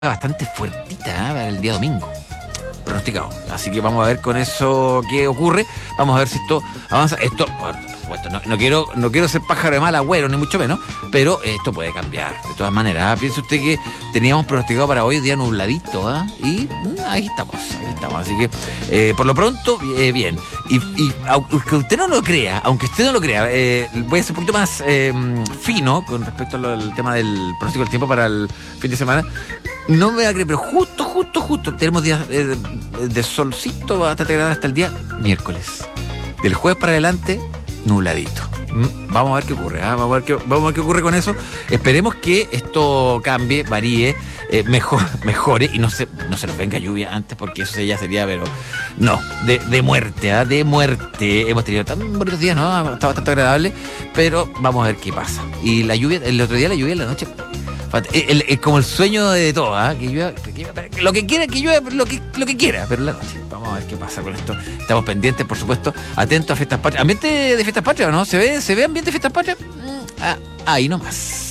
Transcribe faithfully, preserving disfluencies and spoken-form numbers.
bastante fuertita, ¿eh? Para el día domingo. Pronosticado. Así que vamos a ver con eso qué ocurre. Vamos a ver si esto avanza. Esto, bueno, por supuesto, no, no quiero no quiero ser pájaro de mal agüero, ni mucho menos, pero esto puede cambiar. De todas maneras, ¿eh? Piense usted que teníamos pronosticado para hoy día nubladito, ¿eh? Y mm, ahí estamos, ahí estamos. Así que, eh, por lo pronto, eh, bien. Y, y aunque usted no lo crea, aunque usted no lo crea, eh, voy a ser un poquito más eh, fino con respecto al, al tema del pronóstico del tiempo para el fin de semana. No me va a creer, pero justo, justo, justo tenemos días eh, de solcito bastante agradable hasta el día miércoles. Del jueves para adelante, nubladito. Mm, Vamos a ver qué ocurre, ¿eh? vamos, a ver qué, vamos a ver qué ocurre con eso. Esperemos que esto cambie, varíe, eh, mejor, mejore y no se, no se nos venga lluvia antes, porque eso ya sería, pero no, de, de muerte, ¿eh? de muerte. Hemos tenido tan bonitos días, ¿no? Está bastante agradable, pero vamos a ver qué pasa. Y la lluvia, el otro día la lluvia en la noche. Es el, como el sueño de todo, ¿eh? que llueva, que llueva, lo que quiera, que llueva lo que, lo que quiera, pero en la noche. Vamos a ver qué pasa con esto. Estamos pendientes, por supuesto, atentos a Fiestas Patrias. ¿Ambiente de Fiestas Patrias o no? ¿Se ve, se ve ambiente de Fiestas Patrias? Mm, ah, ahí nomás.